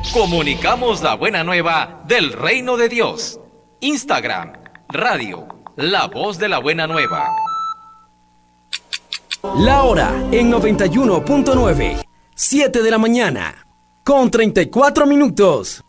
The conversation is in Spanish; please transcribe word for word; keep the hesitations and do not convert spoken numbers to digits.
Comunicamos la buena nueva del reino de Dios. Instagram, radio, la voz de la buena nueva. La hora en noventa y uno punto nueve, siete de la mañana, con treinta y cuatro minutos.